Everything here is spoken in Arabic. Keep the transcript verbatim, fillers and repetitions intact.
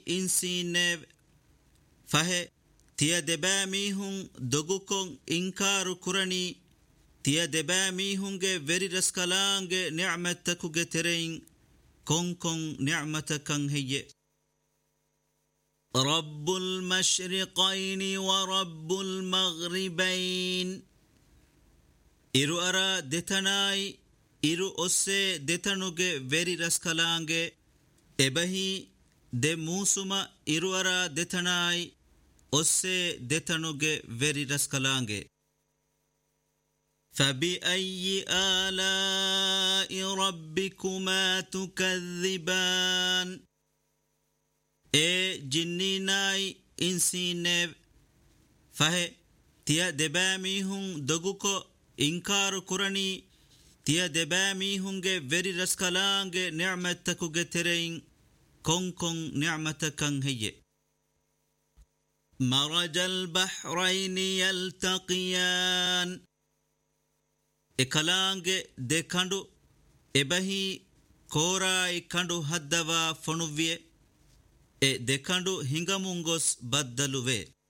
ඉන්සීනේව් ފަހެ ތިޔ ދެބައި މީހުން ދޮގުކޮށް އިންކާރު ކުރަނީ ތިޔ ދެބައި މީހުންގެ ވެރިރަސް ކަލާންގެ ނިޢުމަތަކުގެ ތެރެއިން ކޮން ކޮން ނިޢުމަތަކަށް ހެއްޔެވެ. رب المشرقين ورب المغربين إرو أرى دتناي إرو أسي دتنوغي ويري رسكالانغي إبهي دي موسما إرو أرى دتناي أسي دتنوغي ويري رسكالانغي فبأي آلاء ربكما تكذبان اے جنینائی انسینیو فہے تیا دبامیہن دگو کو انکار کرنی تیا دبامیہن گے ویری رسکلانگے نعمتکو گے ترین کن کن نعمتکن ہیے مرج البحرین یلتقیان اکلانگے دیکھنڈو ابہی کورائی کنڈو حدوا فنوویے ಎ ದೆಕಂಡು ಹಿಂಗಮುಂಗೊಸ್ ಬದ್ದಲುವೆ.